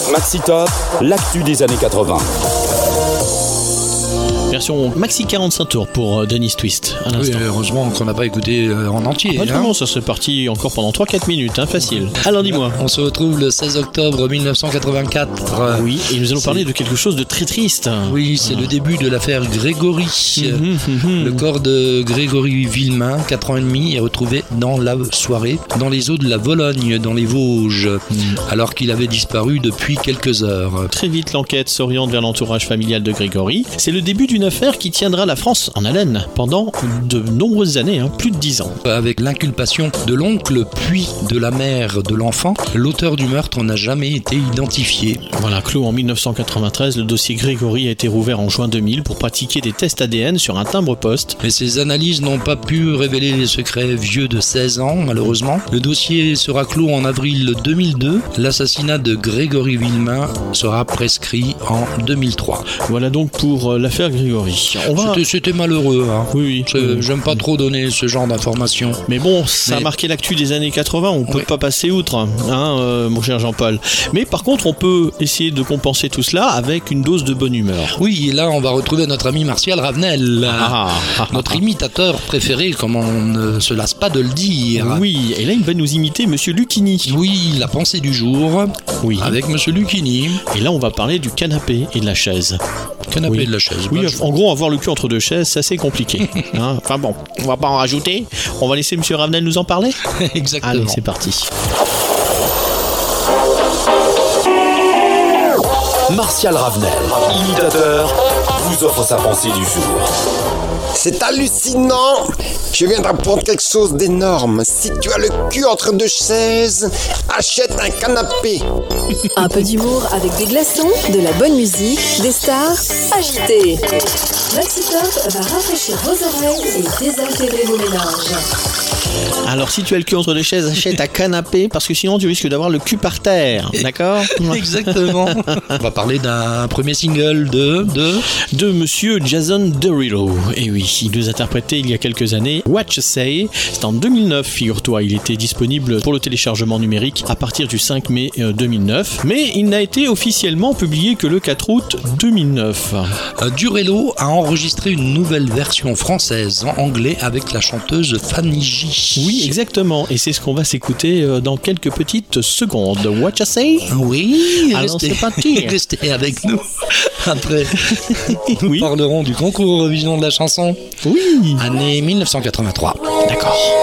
Maxi Top, l'actu des années 80. Version maxi 45 tours pour Dennis Twist. À l'instant. Oui, heureusement qu'on n'a pas écouté en entier. Non, ça serait parti encore pendant 3-4 minutes, facile. Alors dis-moi. On se retrouve le 16 octobre 1984. Oui, et nous allons parler de quelque chose de très triste. Oui, c'est le début de l'affaire Grégory. Le corps de Grégory Villemain, 4 ans et demi, est retrouvé dans la soirée dans les eaux de la Vologne, dans les Vosges, alors qu'il avait disparu depuis quelques heures. Très vite, l'enquête s'oriente vers l'entourage familial de Grégory. C'est le début d'une affaire qui tiendra la France en haleine pendant de nombreuses années, plus de 10 ans. Avec l'inculpation de l'oncle puis de la mère de l'enfant, l'auteur du meurtre n'a jamais été identifié. Voilà, clos en 1993, le dossier Grégory a été rouvert en juin 2000 pour pratiquer des tests ADN sur un timbre-poste. Mais ces analyses n'ont pas pu révéler les secrets vieux de 16 ans, malheureusement. Le dossier sera clos en avril 2002. L'assassinat de Grégory Villemain sera prescrit en 2003. Voilà donc pour l'affaire Grégory. C'était malheureux. Oui. J'aime pas trop donner ce genre d'informations. Mais bon, ça a marqué l'actu des années 80, on peut pas passer outre, mon cher Jean-Paul. Mais par contre, on peut essayer de compenser tout cela avec une dose de bonne humeur. Oui, et là, on va retrouver notre ami Martial Ravenel, notre imitateur préféré, comme on ne se lasse pas de le dire. Oui, et là, il va nous imiter Monsieur Lucchini. Oui, la pensée du jour, avec Monsieur Lucchini. Et là, on va parler du canapé et de la chaise. Canapé et de la chaise. Oui, en gros, avoir le cul entre deux chaises, c'est assez compliqué. Enfin bon, on va pas en rajouter. On va laisser Monsieur Ravenel nous en parler. Exactement. Allez, c'est parti. Martial Ravenel, imitateur, vous offre sa pensée du jour. C'est hallucinant! Je viens d'apprendre quelque chose d'énorme. Si tu as le cul entre deux chaises, achète un canapé. Un peu d'humour avec des glaçons, de la bonne musique, des stars agitées. Maxi Top va rafraîchir vos oreilles et désaltérer vos mélanges. Alors, si tu as le cul entre deux chaises, achète un canapé parce que sinon tu risques d'avoir le cul par terre. D'accord? Exactement. On va parler d'un premier single de Monsieur Jason Derulo. Et oui, il nous interprétait il y a quelques années What You Say. C'est en 2009, figure-toi. Il était disponible pour le téléchargement numérique à partir du 5 mai 2009. Mais il n'a été officiellement publié que le 4 août 2009. Derulo a enregistré une nouvelle version française en anglais avec la chanteuse Fanny J. Oui, exactement. Et c'est ce qu'on va s'écouter dans quelques petites secondes. What You Say? Oui, alors c'est parti. Restez avec nous. Après, nous parlerons du concours Eurovision de la chanson. Oui. Année 1983. D'accord.